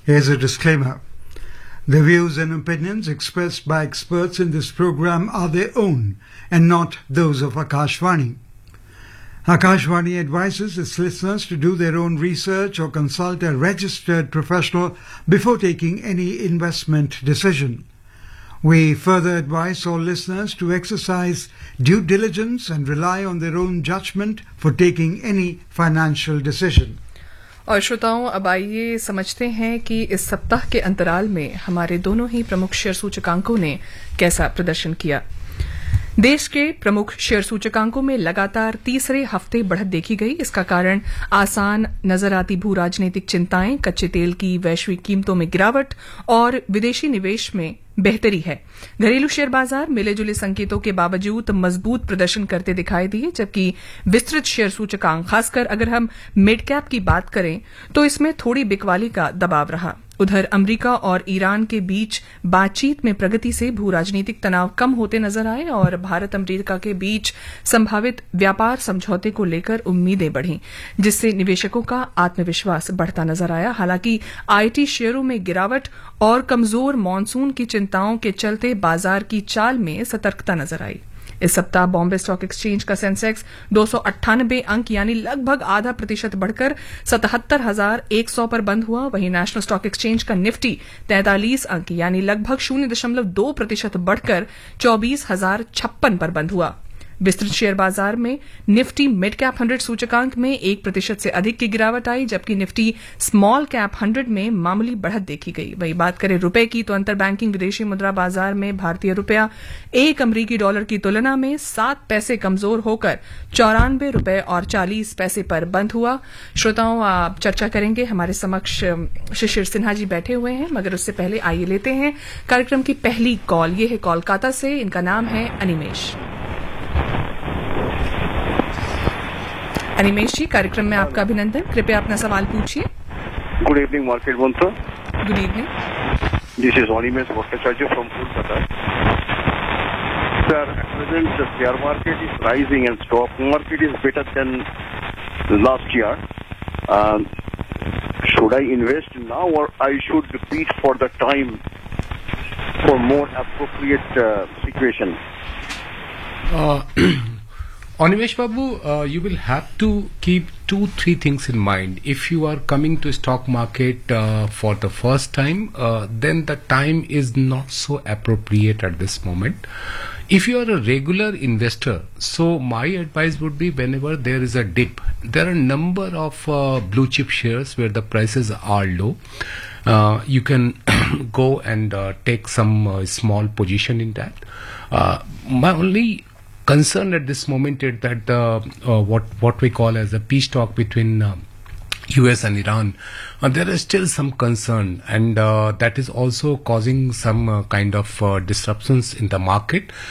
Here's a disclaimer. The views and opinions expressed by experts in this program are their own and not those of Akashvani. Akashvani advises its listeners to do their own research or consult a registered professional before taking any investment decision. We further advise all listeners to exercise due diligence and rely on their own judgment for taking any financial decision. और श्रोताओं, अब आइए समझते हैं कि इस सप्ताह के अंतराल में हमारे दोनों ही प्रमुख शेयर सूचकांकों ने कैसा प्रदर्शन किया। देश के प्रमुख शेयर सूचकांकों में लगातार तीसरे हफ्ते बढ़त देखी गई। इसका कारण आसान नजर आती भू राजनीतिक चिंताएं, कच्चे तेल की वैश्विक कीमतों में गिरावट और विदेशी निवेश में बेहतरी है। घरेलू शेयर बाजार मिले जुले संकेतों के बावजूद मजबूत प्रदर्शन करते दिखाई दिए, जबकि विस्तृत शेयर सूचकांक, खासकर अगर हम मिड कैप की बात करें तो इसमें थोड़ी बिकवाली का दबाव रहा। उधर अमेरिका और ईरान के बीच बातचीत में प्रगति से भू राजनीतिक तनाव कम होते नजर आए और भारत अमेरिका के बीच संभावित व्यापार समझौते को लेकर उम्मीदें बढ़ीं, जिससे निवेशकों का आत्मविश्वास बढ़ता नजर आया। हालांकि आईटी शेयरों में गिरावट और कमजोर मानसून की चिंताओं के चलते बाजार की चाल में सतर्कता नजर आई। इस सप्ताह बॉम्बे स्टॉक एक्सचेंज का सेंसेक्स 298 अंक यानी लगभग आधा प्रतिशत बढ़कर 77,100 पर बंद हुआ। वहीं नेशनल स्टॉक एक्सचेंज का निफ्टी 43 अंक यानी लगभग 0.2% बढ़कर 24,056 पर बंद हुआ। विस्तृत शेयर बाजार में निफ्टी मिड कैप 100 सूचकांक में 1% से अधिक की गिरावट आई, जबकि निफ्टी स्मॉल कैप 100 में मामूली बढ़त देखी गई। वही बात करें रुपए की तो अंतर बैंकिंग विदेशी मुद्रा बाजार में भारतीय रुपया एक अमरीकी डॉलर की तुलना में 7 पैसे कमजोर होकर 94 रुपए और 40 पैसे पर बंद हुआ। श्रोताओं, आप चर्चा करेंगे, हमारे समक्ष शिशिर सिन्हा जी बैठे हुए हैं, मगर उससे पहले आइए लेते हैं कार्यक्रम की पहली कॉल। ये है कोलकाता से, इनका नाम है अनिमेश। अनिमेश जी, कार्यक्रम में आपका अभिनंदन। कृपया अपना सवाल पूछिए। गुड इवनिंग मार्केट बंधु। Good evening. This is Animesh Bhattacharya from Kolkata. Sir, at present the share market is rising and stock market is better than last year. Should I invest now or I should wait for the time for more appropriate situation? Animesh Babu, you will have to keep 2-3 things in mind. If you are coming to stock market for the first time, then the time is not so appropriate at this moment. If you are a regular investor, so my advice would be whenever there is a dip, there are a number of blue chip shares where the prices are low. You can go and take some small position in that. My only concern at this moment is that what we call as a peace talk between US and Iran, there is still some concern, and that is also causing some kind of disruptions in the market.